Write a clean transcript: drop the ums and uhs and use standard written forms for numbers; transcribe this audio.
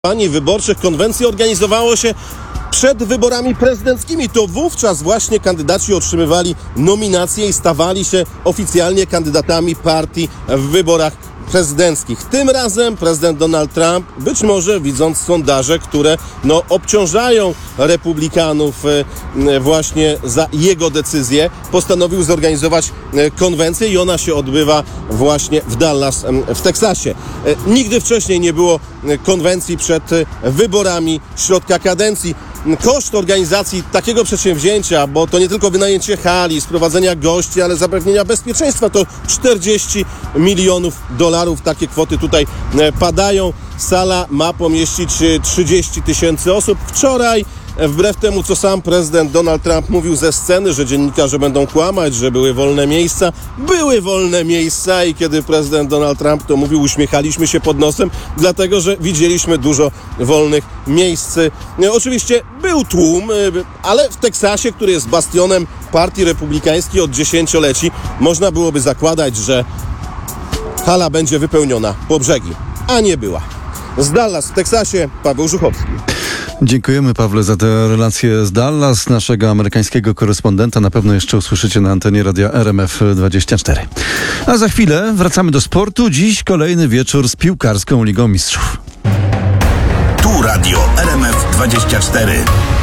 kampanii wyborczych konwencji organizowało się przed wyborami prezydenckimi. To wówczas właśnie kandydaci otrzymywali nominacje i stawali się oficjalnie kandydatami partii w wyborach prezydenckich. Tym razem prezydent Donald Trump, być może widząc sondaże, które obciążają republikanów właśnie za jego decyzję, postanowił zorganizować konwencję i ona się odbywa właśnie w Dallas w Teksasie. Nigdy wcześniej nie było konwencji przed wyborami środka kadencji. Koszt organizacji takiego przedsięwzięcia, bo to nie tylko wynajęcie hali, sprowadzenia gości, ale zapewnienia bezpieczeństwa, to $40 milionów. Takie kwoty tutaj padają. Sala ma pomieścić 30 000 osób. Wczoraj, wbrew temu, co sam prezydent Donald Trump mówił ze sceny, że dziennikarze będą kłamać, że były wolne miejsca. Były wolne miejsca i kiedy prezydent Donald Trump to mówił, uśmiechaliśmy się pod nosem, dlatego że widzieliśmy dużo wolnych miejsc. Oczywiście był tłum, ale w Teksasie, który jest bastionem partii republikańskiej od dziesięcioleci, można byłoby zakładać, że hala będzie wypełniona po brzegi, a nie była. Z Dallas w Teksasie Paweł Żuchowski. Dziękujemy, Pawle, za tę relację z Dallas, naszego amerykańskiego korespondenta. Na pewno jeszcze usłyszycie na antenie radia RMF24. A za chwilę wracamy do sportu. Dziś kolejny wieczór z piłkarską Ligą Mistrzów. Tu radio RMF24.